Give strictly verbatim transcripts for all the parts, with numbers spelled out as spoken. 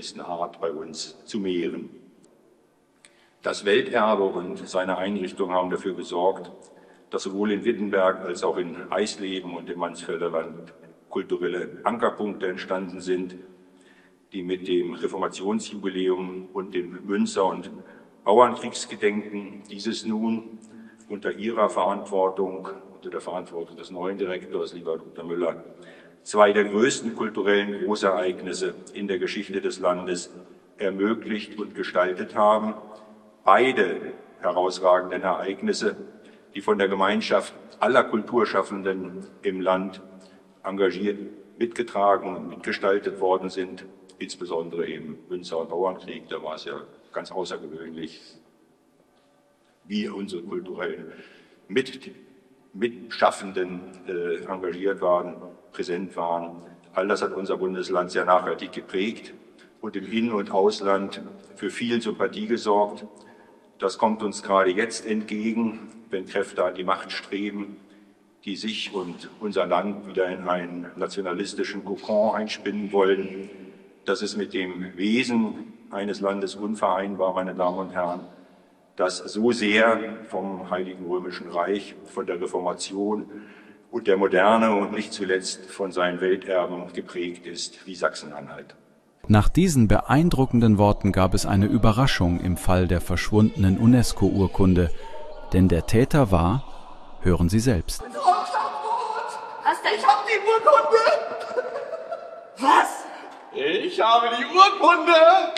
seltensten Art bei uns zu mehren. Das Welterbe und seine Einrichtung haben dafür gesorgt, dass sowohl in Wittenberg als auch in Eisleben und im Mansfelder Land kulturelle Ankerpunkte entstanden sind, die mit dem Reformationsjubiläum und dem Münzer- und Bauernkriegsgedenken dieses nun unter ihrer Verantwortung, unter der Verantwortung des neuen Direktors, lieber Doktor Müller, zwei der größten kulturellen Großereignisse in der Geschichte des Landes ermöglicht und gestaltet haben. Beide herausragenden Ereignisse, die von der Gemeinschaft aller Kulturschaffenden im Land engagiert mitgetragen und mitgestaltet worden sind, insbesondere im Münzer- und Bauernkrieg, da war es ja ganz außergewöhnlich, wie unsere kulturellen Mit Mitschaffenden äh, engagiert waren, präsent waren. All das hat unser Bundesland sehr nachhaltig geprägt und im In- und Ausland für viel Sympathie gesorgt. Das kommt uns gerade jetzt entgegen, wenn Kräfte an die Macht streben, die sich und unser Land wieder in einen nationalistischen Kokon einspinnen wollen. Das ist mit dem Wesen eines Landes unvereinbar, meine Damen und Herren, das so sehr vom Heiligen Römischen Reich, von der Reformation und der Moderne und nicht zuletzt von seinen Welterben geprägt ist, wie Sachsen-Anhalt. Nach diesen beeindruckenden Worten gab es eine Überraschung im Fall der verschwundenen UNESCO-Urkunde, denn der Täter war, hören Sie selbst. Was denn? Ich hab die Urkunde! Was? Ich habe die Urkunde!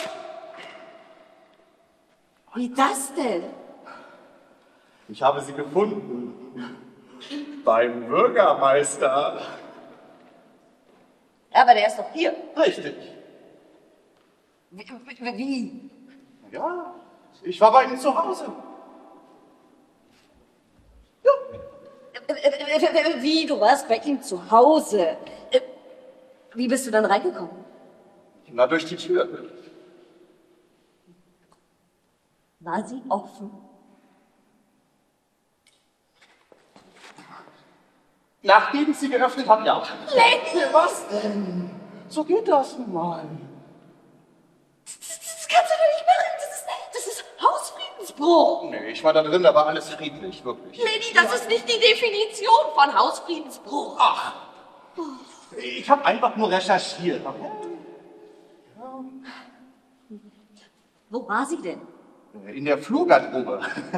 Wie das denn? Ich habe sie gefunden. Beim Bürgermeister. Aber der ist doch hier. Richtig. Wie? wie? Ja, ich war bei ihm zu Hause. Ja. Wie, du warst bei ihm zu Hause? Wie bist du dann reingekommen? Na, durch die Tür. War sie offen? Nachdem ich sie geöffnet habe, ja. Nee. Was denn? So geht das nun mal. Das, das kannst du doch nicht machen. Das ist, das ist Hausfriedensbruch. Nee, ich war da drin, da war alles friedlich, wirklich. Lady, das ist nicht die Definition von Hausfriedensbruch. Ach, ich habe einfach nur recherchiert. Okay? Ja. Wo war sie denn? In der Flurgarderobe.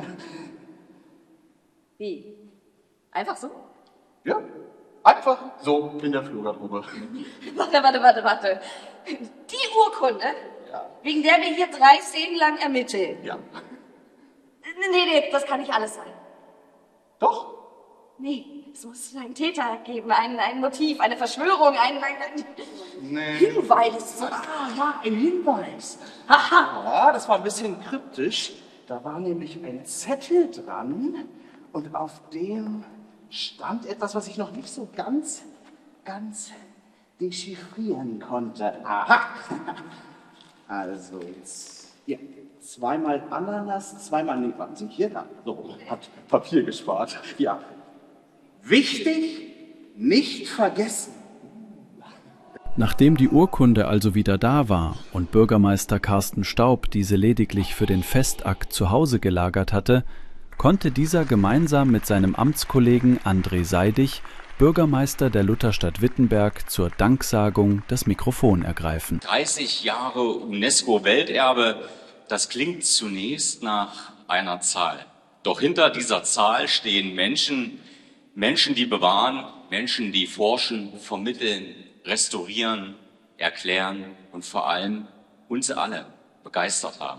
Wie? Einfach so? Ja, einfach so in der Flurgarderobe. Warte, warte, warte, warte. Die Urkunde, Ja. wegen der wir hier drei Szenen lang ermitteln. Ja. Nee, nee, das kann nicht alles sein. Doch? Nee, es muss einen Täter geben, ein, ein Motiv, eine Verschwörung, ein, ein, ein Nee. Hinweis. Ah, ja, ein Hinweis. Haha. Ja, das war ein bisschen kryptisch. Da war nämlich ein Zettel dran und auf dem stand etwas, was ich noch nicht so ganz, ganz dechiffrieren konnte. Aha! Also jetzt, ja, zweimal Ananas, zweimal, nee, warten Sie, hier, da, so, hat Papier gespart. Ja. Wichtig, nicht vergessen. Nachdem die Urkunde also wieder da war und Bürgermeister Carsten Staub diese lediglich für den Festakt zu Hause gelagert hatte, konnte dieser gemeinsam mit seinem Amtskollegen André Seidig, Bürgermeister der Lutherstadt Wittenberg, zur Danksagung das Mikrofon ergreifen. dreißig Jahre UNESCO-Welterbe, das klingt zunächst nach einer Zahl. Doch hinter dieser Zahl stehen Menschen, Menschen, die bewahren, Menschen, die forschen, vermitteln, restaurieren, erklären und vor allem uns alle begeistert haben.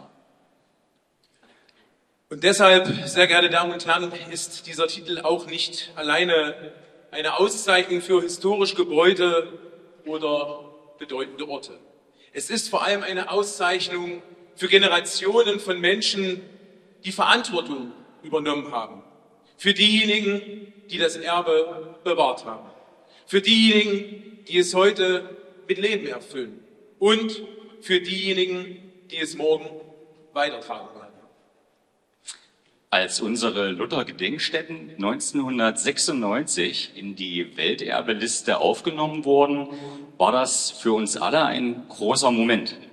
Und deshalb, sehr geehrte Damen und Herren, ist dieser Titel auch nicht alleine eine Auszeichnung für historische Gebäude oder bedeutende Orte. Es ist vor allem eine Auszeichnung für Generationen von Menschen, die Verantwortung übernommen haben. Für diejenigen, die das Erbe bewahrt haben. Für diejenigen, die es heute mit Leben erfüllen. Und für diejenigen, die es morgen weitertragen werden. Als unsere Luther-Gedenkstätten neunzehnhundertsechsundneunzig in die Welterbeliste aufgenommen wurden, war das für uns alle ein großer Moment.